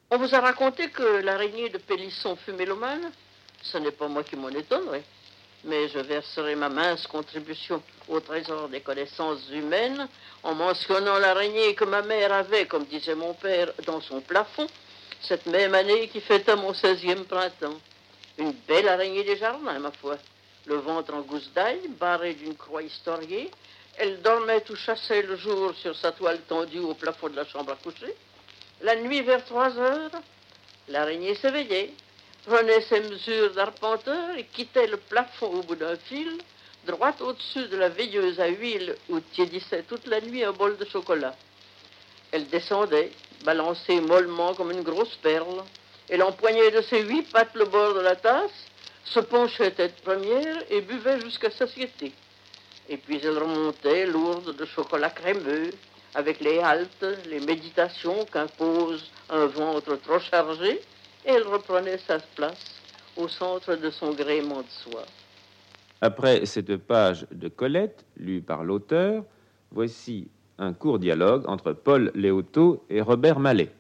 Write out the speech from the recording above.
On vous a raconté que l'araignée de Pélisson fut mélomane? Ce n'est pas moi qui m'en étonnerai, mais je verserai ma mince contribution au trésor des connaissances humaines en mentionnant l'araignée que ma mère avait, comme disait mon père, dans son plafond, cette même année qui fêta mon 16e printemps. Une belle araignée des jardins, ma foi. Le ventre en gousse d'ail, barré d'une croix historiée. Elle dormait ou chassait le jour sur sa toile tendue au plafond de la chambre à coucher. La nuit, vers 3 heures, l'araignée s'éveillait, prenait ses mesures d'arpenteur et quittait le plafond au bout d'un fil, droit au-dessus de la veilleuse à huile où tiédissait toute la nuit un bol de chocolat. Elle descendait, balançait mollement comme une grosse perle. Elle empoignait de ses 8 pattes le bord de la tasse, se penchait tête première et buvait jusqu'à satiété. Et puis elle remontait, lourde de chocolat crémeux, avec les haltes, les méditations qu'impose un ventre trop chargé, et elle reprenait sa place au centre de son gréement de soie. Après cette page de Colette, lue par l'auteur, voici un court dialogue entre Paul Léotot et Robert Mallet.